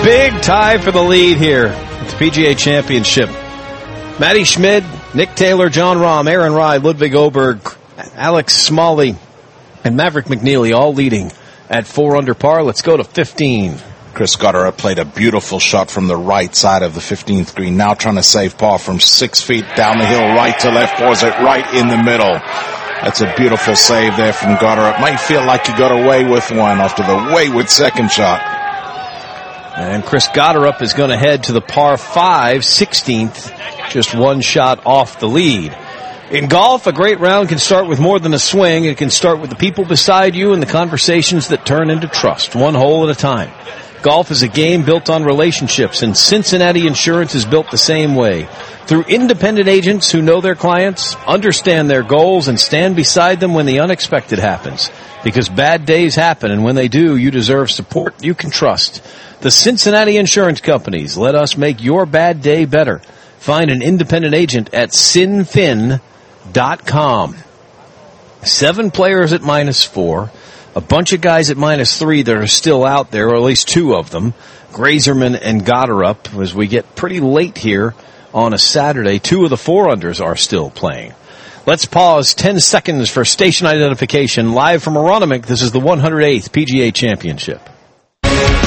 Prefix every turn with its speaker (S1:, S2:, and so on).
S1: big tie for the lead here at the PGA Championship. Matty Schmid, Nick Taylor, John Rahm, Aaron Rai, Ludwig Oberg, Alex Smalley, and Maverick McNeely all leading at 4 under par. Let's go to 15.
S2: Chris Gotterup played a beautiful shot from the right side of the 15th green. Now trying to save par from 6 feet down the hill, right to left, pours it right in the middle. That's a beautiful save there from Gotterup. Might feel like he got away with one after the wayward second shot.
S1: And Chris Gotterup is going to head to the par 5, 16th, just one shot off the lead. In golf, a great round can start with more than a swing. It can start with the people beside you and the conversations that turn into trust, one hole at a time. Golf is a game built on relationships, and Cincinnati Insurance is built the same way. Through independent agents who know their clients, understand their goals, and stand beside them when the unexpected happens. Because bad days happen, and when they do, you deserve support you can trust. The Cincinnati Insurance Companies. Let us make your bad day better. Find an independent agent at cinfin.com. 7 players at -4. A bunch of guys at -3 that are still out there, or at least 2 of them. Grazerman and Gotterup, as we get pretty late here on a Saturday. 2 of the 4-unders are still playing. Let's pause 10 seconds for station identification. Live from Aronimink, this is the 108th PGA Championship.